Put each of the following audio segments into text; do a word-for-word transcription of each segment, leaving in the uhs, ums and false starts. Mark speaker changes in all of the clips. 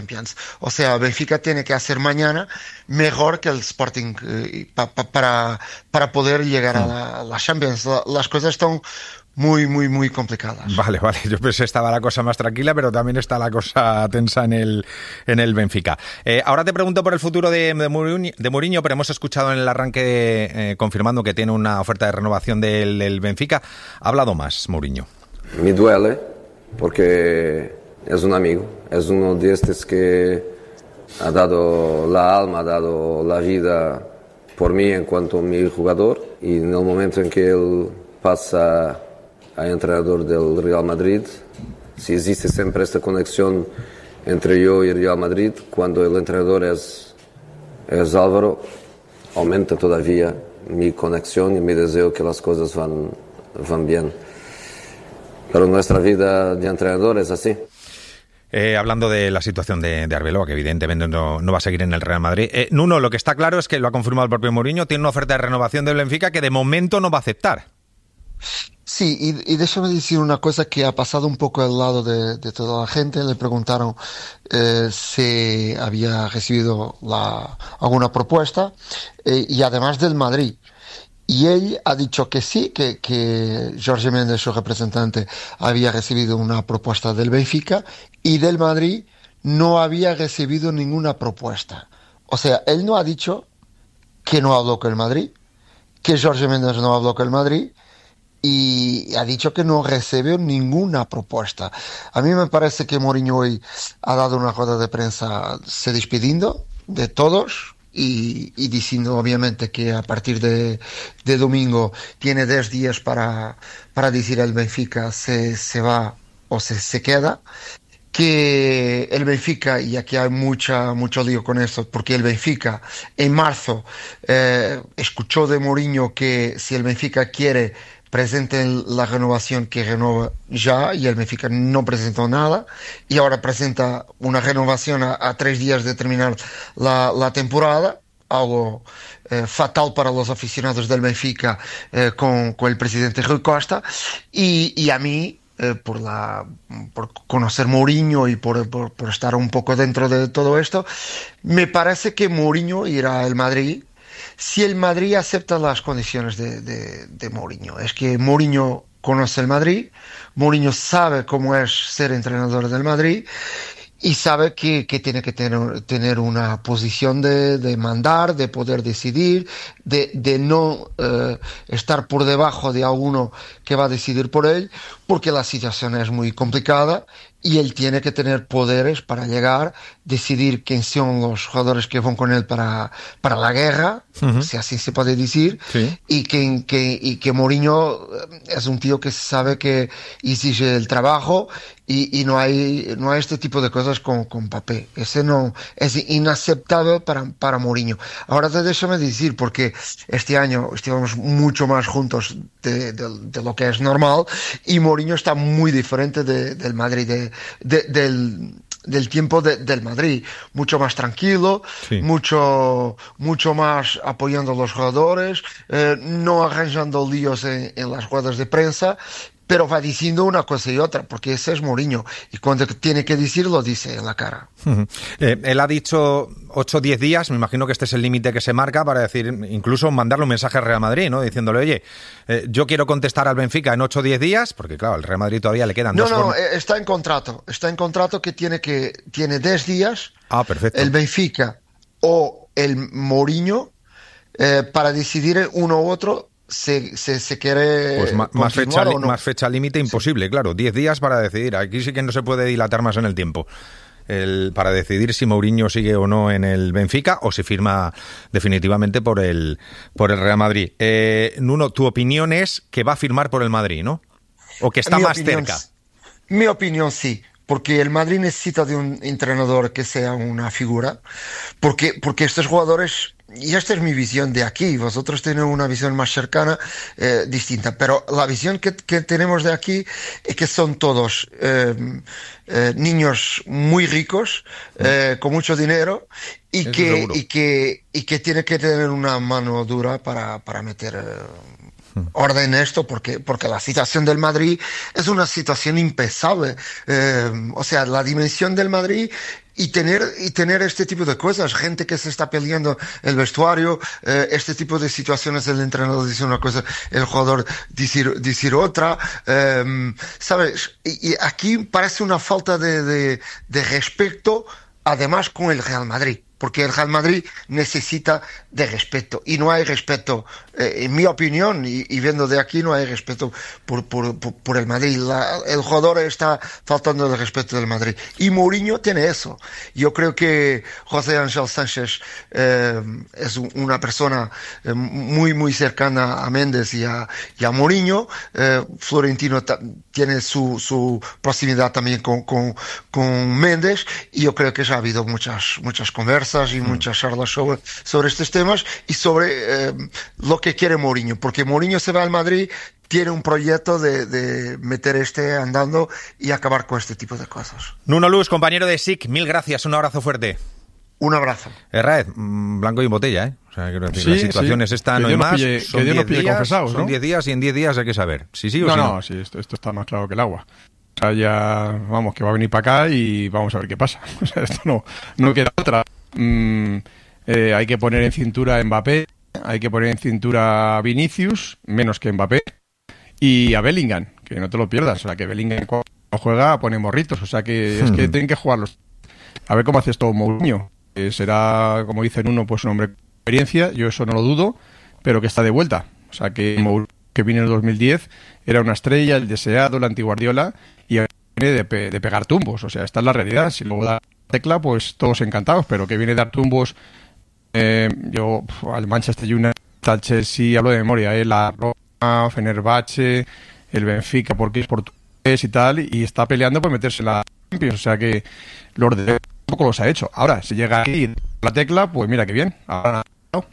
Speaker 1: O sea, Benfica tiene que hacer mañana mejor que el Sporting eh, pa, pa, para, para poder llegar a la, a la Champions. La, las cosas están muy, muy, muy complicadas.
Speaker 2: Vale, vale. Yo pensé que estaba la cosa más tranquila, pero también está la cosa tensa en el, en el Benfica. Eh, ahora te pregunto por el futuro de, de, Mourinho, de Mourinho, pero hemos escuchado en el arranque eh, confirmando que tiene una oferta de renovación del, del Benfica. ¿Ha hablado más Mourinho?
Speaker 3: Me duele porque es un amigo, es uno de estos que ha dado la alma, ha dado la vida por mí en cuanto a mi jugador, y en el momento en que él pasa a entrenador del Real Madrid, si existe siempre esta conexión entre yo y el Real Madrid, cuando el entrenador es, es Álvaro, aumenta todavía mi conexión y mi deseo que las cosas van, van bien. Pero nuestra vida de entrenador es así.
Speaker 2: Eh, hablando de la situación de, de Arbeloa, que evidentemente no, no va a seguir en el Real Madrid. Eh, Nuno, lo que está claro es que lo ha confirmado el propio Mourinho, tiene una oferta de renovación del Benfica que de momento no va a aceptar.
Speaker 1: Sí, y, y déjame decir una cosa que ha pasado un poco al lado de, de toda la gente. Le preguntaron eh, si había recibido la, alguna propuesta eh, y además del Madrid. Y él ha dicho que sí, que, que Jorge Méndez, su representante, había recibido una propuesta del Benfica y del Madrid no había recibido ninguna propuesta. O sea, él no ha dicho que no habló con el Madrid, que Jorge Méndez no habló con el Madrid y ha dicho que no recibió ninguna propuesta. A mí me parece que Mourinho hoy ha dado una rueda de prensa se despidiendo de todos. Y, y diciendo obviamente que a partir de, de domingo tiene diez días para, para decir al Benfica se, se va o se, se queda, que el Benfica, y aquí hay mucha, mucho lío con esto, porque el Benfica en marzo eh, escuchó de Mourinho que si el Benfica quiere presenten la renovación, que renueva ya, y el Benfica no presentó nada, y ahora presenta una renovación a, a tres días de terminar la, la temporada, algo eh, fatal para los aficionados del Benfica eh, con, con el presidente Rui Costa, y, y a mí, eh, por, la, por conocer Mourinho y por, por, por estar un poco dentro de todo esto, me parece que Mourinho irá al Madrid si el Madrid acepta las condiciones de, de, de Mourinho. Es que Mourinho conoce el Madrid, Mourinho sabe cómo es ser entrenador del Madrid y sabe que, que tiene que tener, tener una posición de, de mandar, de poder decidir, de, de no eh, estar por debajo de alguno que va a decidir por él, porque la situación es muy complicada y él tiene que tener poderes para llegar, decidir quién son los jugadores que van con él para, para la guerra, uh-huh. si así se puede decir, sí. y, que, que, y que Mourinho es un tío que sabe que exige el trabajo y, y no hay no hay este tipo de cosas con, con Papé. Ese no es inaceptable para, para Mourinho. Ahora déjame decir, porque este año estuvimos mucho más juntos de, de, de lo que es normal y Mourinho está muy diferente de, del Madrid, de, de, del del tiempo de, del Madrid, mucho más tranquilo, sí. mucho mucho más apoyando a los jugadores, eh, no arranjando líos en, en las ruedas de prensa, pero va diciendo una cosa y otra, porque ese es Mourinho, y cuando tiene que decirlo, dice en la cara.
Speaker 2: Uh-huh. Eh, él ha dicho ocho o diez días, me imagino que este es el límite que se marca para decir, incluso mandarle un mensaje al Real Madrid, ¿no? Diciéndole, oye, eh, yo quiero contestar al Benfica en ocho o diez días, porque claro, al Real Madrid todavía le quedan
Speaker 1: no,
Speaker 2: dos...
Speaker 1: No, no,
Speaker 2: form-
Speaker 1: está en contrato, está en contrato que tiene que tiene diez días,
Speaker 2: ah, perfecto.
Speaker 1: el Benfica o el Mourinho, eh, para decidir uno u otro, Se, se, se quiere
Speaker 2: pues más, más fecha
Speaker 1: o no.
Speaker 2: más fecha límite imposible, sí. Claro, diez días para decidir. Aquí sí que no se puede dilatar más en el tiempo. El, para decidir si Mourinho sigue o no en el Benfica o si firma definitivamente por el por el Real Madrid. Eh, Nuno, tu opinión es que va a firmar por el Madrid, ¿no? O que está
Speaker 1: mi
Speaker 2: más
Speaker 1: opinión,
Speaker 2: cerca.
Speaker 1: Mi opinión sí. Porque el Madrid necesita de un entrenador que sea una figura, porque, porque estos jugadores, y esta es mi visión de aquí, vosotros tenéis una visión más cercana, eh, distinta, pero la visión que, que tenemos de aquí es que son todos eh, eh, niños muy ricos, eh, con mucho dinero, y que, y, que, y que tienen que tener una mano dura para, para meter... Eh, orden esto, porque porque la situación del Madrid es una situación impensable, eh, o sea, la dimensión del Madrid y tener y tener este tipo de cosas, gente que se está peleando en el vestuario, eh, este tipo de situaciones, el entrenador dice una cosa, el jugador decir, decir otra, eh, ¿sabes? Y, y aquí parece una falta de, de, de respeto, además con el Real Madrid, porque el Real Madrid necesita de respeto y no hay respeto, eh, en mi opinión, y, y viendo de aquí, no hay respeto por, por, por, por el Madrid. La, el jugador está faltando el respeto del Madrid y Mourinho tiene eso. Yo creo que José Ángel Sánchez eh, es una persona eh, muy muy cercana a Méndez y a, y a Mourinho. eh, Florentino ta, tiene su, su proximidad también con, con, con Méndez, y yo creo que ya ha habido muchas muchas conversas y muchas charlas sobre, sobre estos temas y sobre eh, lo que quiere Mourinho, porque Mourinho se va al Madrid, tiene un proyecto de, de meter este andando y acabar con este tipo de cosas.
Speaker 2: Nuno Luz, compañero de S I C, mil gracias, un abrazo fuerte.
Speaker 1: Un abrazo.
Speaker 2: Herráez, blanco y botella, ¿eh? O sea, quiero decir,
Speaker 4: sí,
Speaker 2: la situación
Speaker 4: sí.
Speaker 2: es esta,
Speaker 4: que
Speaker 2: no hay más.
Speaker 4: Pille,
Speaker 2: son diez días, son diez días y en diez días hay que saber. Sí, sí o
Speaker 4: no,
Speaker 2: sí.
Speaker 4: No,
Speaker 2: no,
Speaker 4: sí, esto, esto está más claro que el agua. O sea, ya, vamos, que va a venir para acá y vamos a ver qué pasa. O sea, esto no, no queda otra. Mm, eh, hay que poner en cintura a Mbappé, hay que poner en cintura a Vinicius, menos que Mbappé, y a Bellingham, que no te lo pierdas. O sea, que Bellingham cuando juega pone morritos. O sea, que es que tienen que jugarlos. A ver cómo hace esto Mourinho. Eh, será, como dicen uno, pues un hombre con experiencia, yo eso no lo dudo, pero que está de vuelta. O sea, que Mourinho, que vino en el dos mil diez, era una estrella, el deseado, el anti-Guardiola, y ahora viene de, pe de pegar tumbos. O sea, esta es la realidad. Si luego da tecla, pues todos encantados, pero que viene de dar tumbos. Eh, yo, pf, al Manchester United, al Chelsea, hablo de memoria, eh, la Roma, Fenerbahce, el Benfica, porque es portugués y tal, y está peleando por meterse en la Champions. O sea que los de poco los ha hecho. Ahora, si llega aquí la tecla, pues mira qué bien. Ahora no.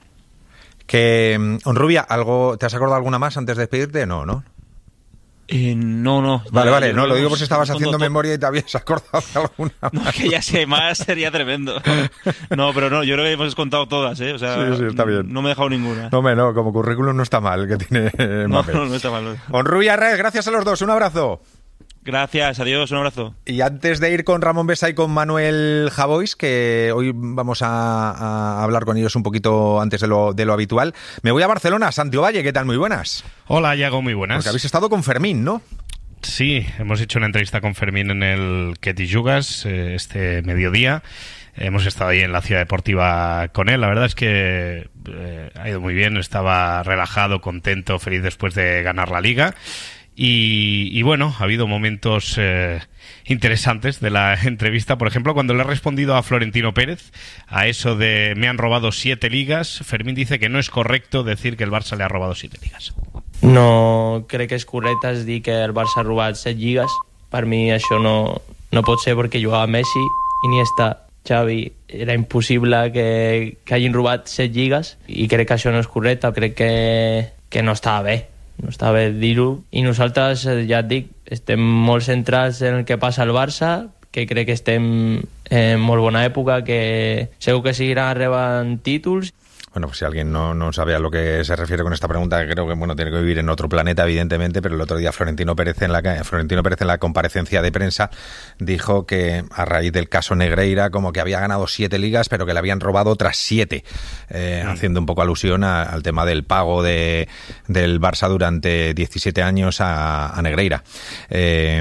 Speaker 2: Que, Onrubia, ¿algo, ¿te has acordado alguna más antes de despedirte? No, ¿no?
Speaker 5: Eh, no, no.
Speaker 2: Vale, vale, no, lo digo
Speaker 5: hemos,
Speaker 2: por si estabas haciendo
Speaker 5: todo,
Speaker 2: memoria y te habías acordado de alguna más.
Speaker 5: No, que ya sé, más sería tremendo. No, pero no, yo creo que hemos contado todas, ¿eh? O sea,
Speaker 2: sí, sí, está bien.
Speaker 5: No me he dejado ninguna.
Speaker 2: No, me, no, como currículum no está mal que tiene
Speaker 5: no, no, no está mal.
Speaker 2: Onrubia, Herráez, gracias a los dos, un abrazo.
Speaker 5: Gracias, adiós, un abrazo.
Speaker 2: Y antes de ir con Ramón Besa y con Manuel Javois, que hoy vamos a, a hablar con ellos un poquito antes de lo, de lo habitual, me voy a Barcelona. Santi Ovalle, ¿qué tal? Muy buenas.
Speaker 6: Hola, Iago, muy buenas.
Speaker 2: Porque habéis estado con Fermín, ¿no?
Speaker 6: Sí, hemos hecho una entrevista con Fermín en el Que T'hi Jugues eh, este mediodía. Hemos estado ahí en la Ciudad Deportiva con él. La verdad es que eh, ha ido muy bien. Estaba relajado, contento, feliz después de ganar la Liga. Y, y bueno, ha habido momentos eh, interesantes de la entrevista. Por ejemplo, cuando le ha respondido a Florentino Pérez a eso de me han robado siete ligas, Fermín dice que no es correcto decir que el Barça le ha robado siete ligas.
Speaker 7: No crec que és correcte dir que el Barça ha robat set lligues. Per mi això no, no pot ser perquè jugava Messi, Iniesta, Xavi. Era impossible que, que hagin robat set lligues i crec que això no és correcte. Crec que, que no estava bé. No està bé dir-ho. I nosaltres, ja et dic, estem molt centrats en el que passa al Barça, que crec que estem en molt bona època, que segur que seguirà rebant títols.
Speaker 2: Bueno, pues si alguien no, no sabe a lo que se refiere con esta pregunta, creo que bueno tiene que vivir en otro planeta, evidentemente, pero el otro día Florentino Pérez en la Florentino Pérez en la comparecencia de prensa dijo que a raíz del caso Negreira como que había ganado siete ligas, pero que le habían robado otras siete, eh, mm. haciendo un poco alusión a, al tema del pago de del Barça durante diecisiete años a, a Negreira. Eh,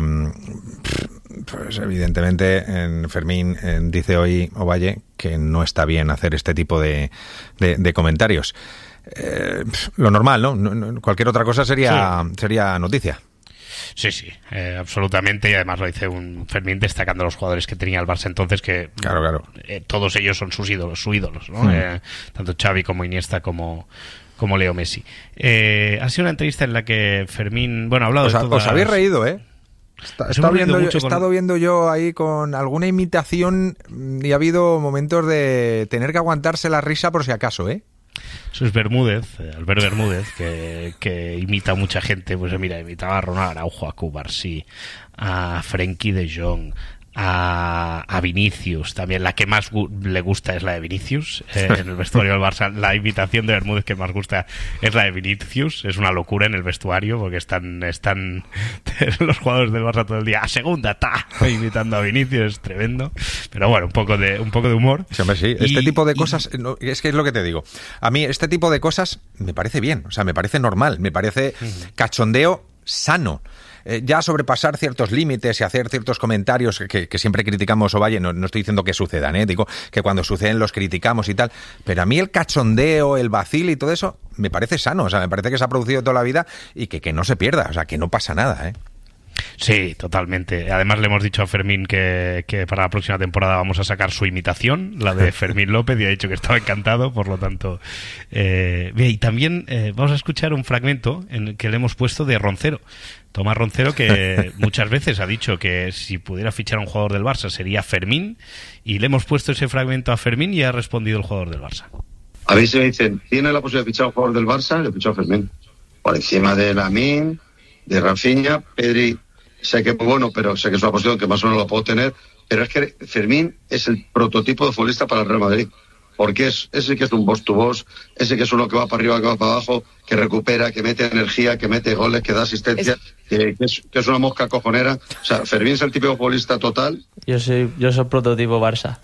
Speaker 2: Pues evidentemente en Fermín en, dice hoy Ovalle que no está bien hacer este tipo de, de, de comentarios. Eh, lo normal, ¿no? No, no cualquier otra cosa sería, sí. sería noticia.
Speaker 6: Sí, sí, eh, absolutamente. Y además lo dice un Fermín destacando los jugadores que tenía el Barça entonces, que
Speaker 2: claro, claro.
Speaker 6: Eh, todos ellos son sus ídolos, sus ídolos, ¿no?
Speaker 2: Mm.
Speaker 6: Eh, tanto Xavi como Iniesta como... como Leo Messi. Eh, ha sido una entrevista en la que Fermín, bueno, ha hablado
Speaker 2: os,
Speaker 6: de todas...
Speaker 2: Os habéis reído, ¿eh? He estado viendo, yo, estado con... viendo yo ahí con alguna imitación y ha habido momentos de tener que aguantarse la risa por si acaso, ¿eh?
Speaker 6: Eso es Bermúdez, Albert Bermúdez, que, que imita a mucha gente. Pues mira, imitaba a Ronald Araujo, a Cubarsí, a Frenkie de Jong, a, a Vinicius también. La que más gu- le gusta es la de Vinicius eh, en el vestuario del Barça. La invitación de Bermúdez que más gusta es la de Vinicius. Es una locura en el vestuario porque están están los jugadores del Barça todo el día a segunda, ta, invitando a Vinicius. Es tremendo, pero bueno, un poco de un poco de humor.
Speaker 2: Sí, hombre, sí.
Speaker 6: Y,
Speaker 2: este tipo de
Speaker 6: y,
Speaker 2: cosas, no, es que es lo que te digo, a mí este tipo de cosas me parece bien, o sea, me parece normal, me parece uh-huh. cachondeo sano. Eh, ya sobrepasar ciertos límites y hacer ciertos comentarios que, que siempre criticamos, Ovalle, no, no estoy diciendo que sucedan, ¿eh? Digo que cuando suceden los criticamos y tal, pero a mí el cachondeo, el vacil y todo eso me parece sano, o sea, me parece que se ha producido toda la vida y que, que no se pierda, o sea, que no pasa nada, ¿eh?
Speaker 6: Sí, totalmente. Además le hemos dicho a Fermín que, que para la próxima temporada vamos a sacar su imitación, la de Fermín López, y ha dicho que estaba encantado, por lo tanto... Eh, y también eh, vamos a escuchar un fragmento en el que le hemos puesto de Roncero. Tomás Roncero, que muchas veces ha dicho que si pudiera fichar a un jugador del Barça sería Fermín, y le hemos puesto ese fragmento a Fermín y ha respondido el jugador del Barça.
Speaker 8: A mí se me dicen, ¿tiene la posibilidad de fichar a un jugador del Barça? Le ficho a Fermín. Por encima de Lamine, de Rafinha, Pedri... Sé que es muy bueno, pero sé que es una posición que más o menos la puedo tener. Pero es que Fermín es el prototipo de futbolista para el Real Madrid. Porque es ese que es un boss to boss, ese que es uno que va para arriba, que va para abajo, que recupera, que mete energía, que mete goles, que da asistencia, es... Que, que, es, que es una mosca cojonera. O sea, Fermín es el típico futbolista total.
Speaker 7: Yo soy, yo soy prototipo Barça.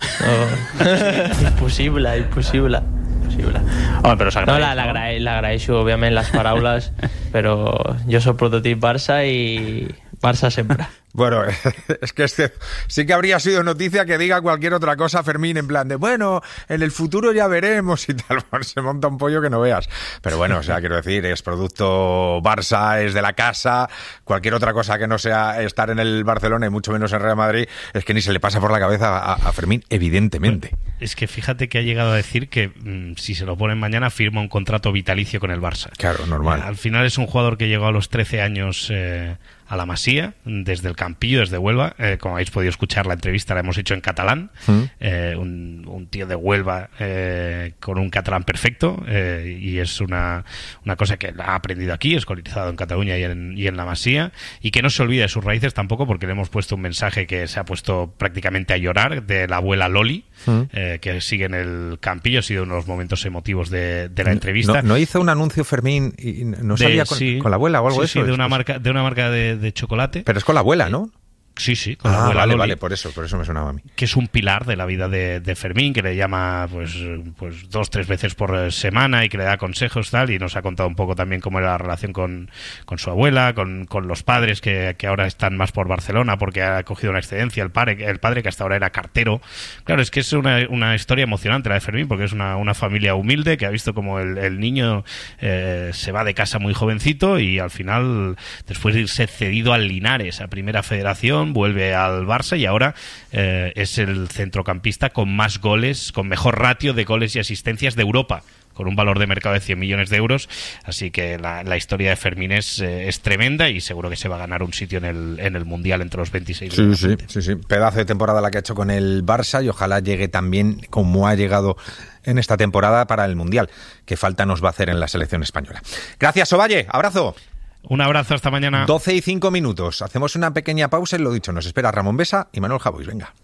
Speaker 7: No. imposible, imposible. Impossible.
Speaker 5: Home, però s'agraeix.
Speaker 7: No, la, la, l'agraeixo, òbviament, les paraules, però jo soc prototip Barça i Barça sempre.
Speaker 2: Bueno, es que este, sí que habría sido noticia que diga cualquier otra cosa Fermín en plan de, bueno, en el futuro ya veremos y tal, bueno, se monta un pollo que no veas. Pero bueno, o sea, quiero decir, es producto Barça, es de la casa, cualquier otra cosa que no sea estar en el Barcelona y mucho menos en Real Madrid, es que ni se le pasa por la cabeza a, a Fermín, evidentemente.
Speaker 6: Bueno, es que fíjate que ha llegado a decir que mmm, si se lo ponen mañana firma un contrato vitalicio con el Barça.
Speaker 2: Claro, normal.
Speaker 6: Eh, al final es un jugador que llegó a los trece años... Eh, a la Masía, desde el Campillo, desde Huelva. Eh, como habéis podido escuchar, la entrevista la hemos hecho en catalán. ¿Mm? Eh, un, un tío de Huelva eh, con un catalán perfecto, eh, y es una, una cosa que ha aprendido aquí, escolarizado en Cataluña y en, y en la Masía, y que no se olvide de sus raíces tampoco, porque le hemos puesto un mensaje que se ha puesto prácticamente a llorar, de la abuela Loli, ¿Mm? eh, que sigue en el Campillo. Ha sido uno de los momentos emotivos de, de la entrevista.
Speaker 2: ¿No, no hizo un anuncio Fermín y no salía de, con, sí, con la abuela o algo
Speaker 6: sí,
Speaker 2: de eso?
Speaker 6: Sí, de una marca, de una marca de de chocolate.
Speaker 2: Pero es con la abuela, ¿no?
Speaker 6: Sí, sí, con
Speaker 2: ah,
Speaker 6: la abuela
Speaker 2: vale,
Speaker 6: Loli,
Speaker 2: vale, por eso, por eso me sonaba a mí.
Speaker 6: Que es un pilar de la vida de, de Fermín, que le llama pues, pues dos, tres veces por semana y que le da consejos tal, y nos ha contado un poco también cómo era la relación con, con su abuela, con, con los padres que, que ahora están más por Barcelona porque ha cogido una excedencia, el padre, el padre que hasta ahora era cartero. Claro, es que es una, una historia emocionante la de Fermín, porque es una, una familia humilde que ha visto como el, el niño eh, se va de casa muy jovencito y al final, después de irse cedido al Linares, a Primera Federación, vuelve al Barça y ahora eh, es el centrocampista con más goles, con mejor ratio de goles y asistencias de Europa, con un valor de mercado de cien millones de euros. Así que la, la historia de Fermín es, eh, es tremenda y seguro que se va a ganar un sitio en el, en el Mundial entre los veintiséis.
Speaker 2: Sí, sí, sí, sí. Pedazo de temporada la que ha hecho con el Barça y ojalá llegue también como ha llegado en esta temporada para el Mundial, que falta nos va a hacer en la selección española. Gracias, Ovalle. Abrazo.
Speaker 6: Un abrazo, hasta mañana.
Speaker 2: doce y cinco minutos. Hacemos una pequeña pausa y lo dicho, nos espera Ramón Besa y Manuel Javois. Venga.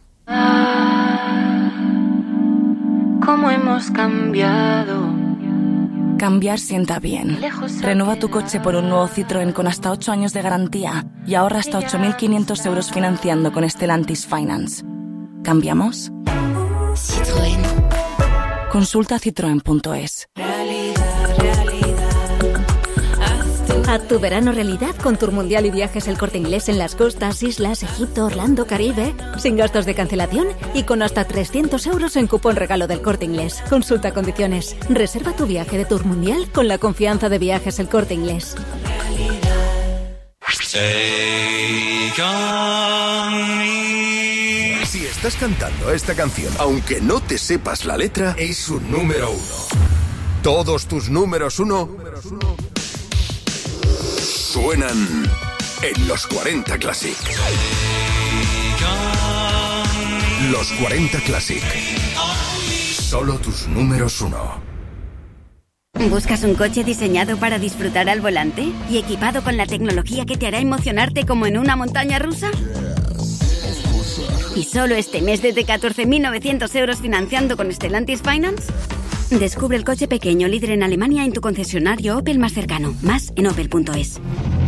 Speaker 9: ¿Cómo hemos cambiado?
Speaker 10: Cambiar sienta bien. Renueva tu coche por un nuevo Citroën con hasta ocho años de garantía y ahorra hasta ocho mil quinientos euros financiando con Stellantis Finance. ¿Cambiamos?
Speaker 9: Citroën.
Speaker 10: Consulta citroen punto es.
Speaker 11: Haz tu verano realidad con Tour Mundial y Viajes El Corte Inglés en las costas, islas, Egipto, Orlando, Caribe, sin gastos de cancelación y con hasta trescientos euros en cupón regalo del Corte Inglés. Consulta condiciones. Reserva tu viaje de Tour Mundial con la confianza de Viajes El Corte Inglés.
Speaker 12: Si estás cantando esta canción, aunque no te sepas la letra, es un número uno. Todos tus números uno suenan en los cuarenta Classic. Los cuarenta Classic. Solo tus números uno.
Speaker 13: ¿Buscas un coche diseñado para disfrutar al volante y equipado con la tecnología que te hará emocionarte como en una montaña rusa? ¿Y solo este mes desde catorce mil novecientos euros financiando con Stellantis Finance? Descubre el coche pequeño líder en Alemania en tu concesionario Opel más cercano. Más en opel punto es.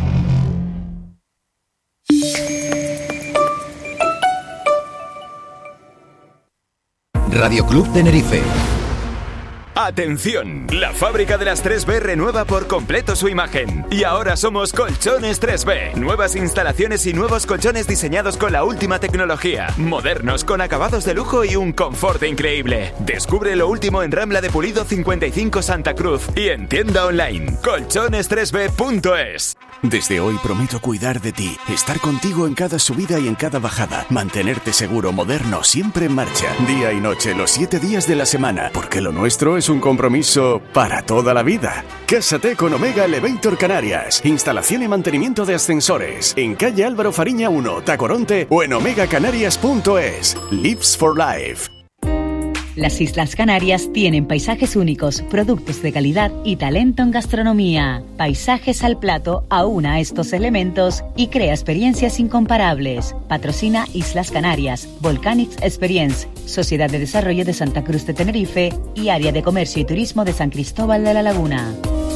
Speaker 14: Radio Club Tenerife.
Speaker 15: ¡Atención! La fábrica de las tres B renueva por completo su imagen. Y ahora somos Colchones tres B. Nuevas instalaciones y nuevos colchones diseñados con la última tecnología. Modernos, con acabados de lujo y un confort increíble. Descubre lo último en Rambla de Pulido cincuenta y cinco Santa Cruz y en tienda online colchones tres b punto es.
Speaker 16: Desde hoy prometo cuidar de ti, estar contigo en cada subida y en cada bajada, mantenerte seguro, moderno, siempre en marcha, día y noche, los siete días de la semana, porque lo nuestro es un compromiso para toda la vida. Cásate con Omega Elevator Canarias, instalación y mantenimiento de ascensores, en calle Álvaro Fariña uno, Tacoronte o en omega canarias punto es. Lives for Life.
Speaker 17: Las Islas Canarias tienen paisajes únicos, productos de calidad y talento en gastronomía. Paisajes al plato aúna estos elementos y crea experiencias incomparables. Patrocina Islas Canarias, Volcanics Experience, Sociedad de Desarrollo de Santa Cruz de Tenerife y Área de Comercio y Turismo de San Cristóbal de la Laguna.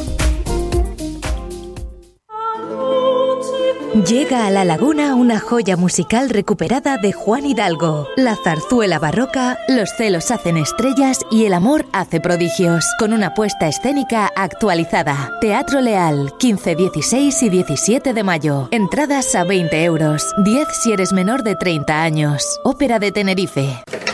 Speaker 18: Llega a La Laguna una joya musical recuperada de Juan Hidalgo. La zarzuela barroca, Los celos hacen estrellas y El amor hace prodigios. Con una puesta escénica actualizada. Teatro Leal, quince, dieciséis y diecisiete de mayo. Entradas a veinte euros. diez si eres menor de treinta años. Ópera de Tenerife.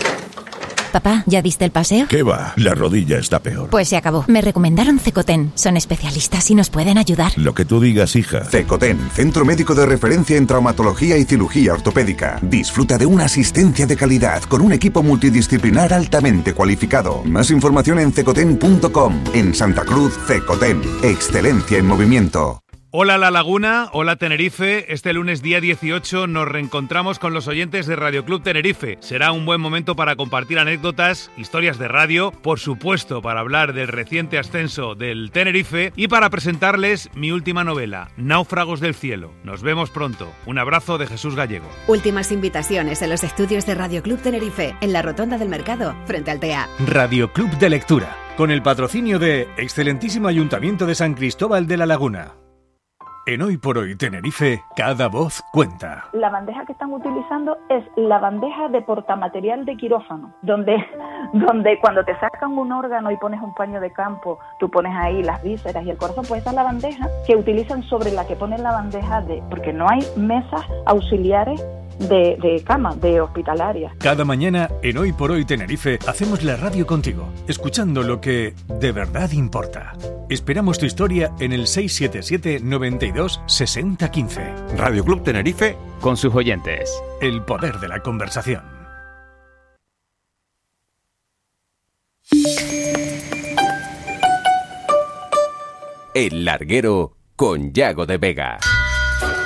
Speaker 19: Papá, ¿ya diste el paseo?
Speaker 20: ¿Qué va? La rodilla está peor.
Speaker 19: Pues se acabó. Me recomendaron Cecoten. Son especialistas y nos pueden ayudar.
Speaker 20: Lo que tú digas, hija.
Speaker 21: Cecoten, centro médico de referencia en traumatología y cirugía ortopédica. Disfruta de una asistencia de calidad con un equipo multidisciplinar altamente cualificado. Más información en cecoten punto com. En Santa Cruz, Cecoten. Excelencia en movimiento.
Speaker 22: Hola La Laguna, hola Tenerife. Este lunes día dieciocho nos reencontramos con los oyentes de Radio Club Tenerife. Será un buen momento para compartir anécdotas, historias de radio, por supuesto para hablar del reciente ascenso del Tenerife y para presentarles mi última novela, Náufragos del Cielo. Nos vemos pronto. Un abrazo de Jesús Gallego.
Speaker 23: Últimas invitaciones en los estudios de Radio Club Tenerife, en la Rotonda del Mercado, frente al T E A.
Speaker 24: Radio Club de Lectura, con el patrocinio de Excelentísimo Ayuntamiento de San Cristóbal de la Laguna. En Hoy por Hoy Tenerife, cada voz cuenta.
Speaker 25: La bandeja que están utilizando es la bandeja de portamaterial de quirófano, donde, donde cuando te sacan un órgano y pones un paño de campo, tú pones ahí las vísceras y el corazón, pues esa es la bandeja que utilizan sobre la que ponen la bandeja de... porque no hay mesas auxiliares de, de cama, de hospitalaria.
Speaker 24: Cada mañana en Hoy por Hoy Tenerife hacemos la radio contigo, escuchando lo que de verdad importa. Esperamos tu historia en el seis siete siete, noventa y dos, sesenta, quince.
Speaker 26: Radio Club Tenerife con sus oyentes.
Speaker 24: El poder de la conversación.
Speaker 27: El Larguero con Yago de Vega.